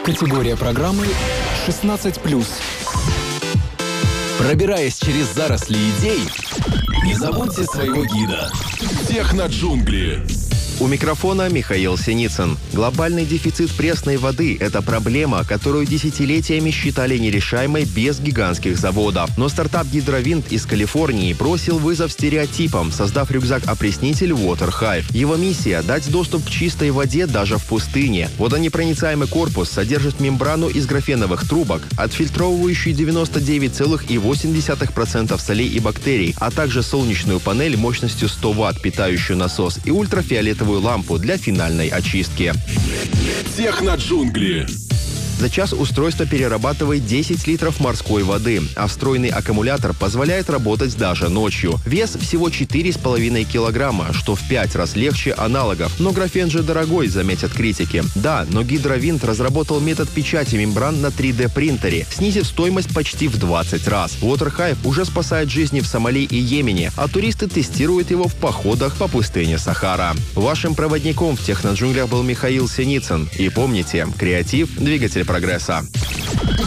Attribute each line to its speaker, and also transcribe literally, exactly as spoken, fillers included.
Speaker 1: Категория программы шестнадцать плюс. Пробираясь через заросли идей, не забудьте своего гида.
Speaker 2: Техноджунгли.
Speaker 3: У микрофона Михаил Синицын. Глобальный дефицит пресной воды – это проблема, которую десятилетиями считали нерешаемой без гигантских заводов. Но стартап Гидровинт из Калифорнии бросил вызов стереотипам, создав рюкзак-опреснитель Water Hive. Его миссия – дать доступ к чистой воде даже в пустыне. Водонепроницаемый корпус содержит мембрану из графеновых трубок, отфильтровывающую девяносто девять целых восемь десятых процента солей и бактерий, а также солнечную панель мощностью сто ватт, питающую насос, и ультрафиолетовую лампу для финальной очистки.
Speaker 2: Техноджунгли.
Speaker 3: За час устройство перерабатывает десять литров морской воды, а встроенный аккумулятор позволяет работать даже ночью. Вес всего четыре с половиной килограмма, что в пять раз легче аналогов. Но графен же дорогой, заметят критики. Да, но Гидровинт разработал метод печати мембран на три дэ принтере, снизив стоимость почти в двадцать раз. Water Hive уже спасает жизни в Сомали и Йемене, а туристы тестируют его в походах по пустыне Сахара. Вашим проводником в Техноджунглях был Михаил Синицын. И помните, креатив – двигатель прогресса.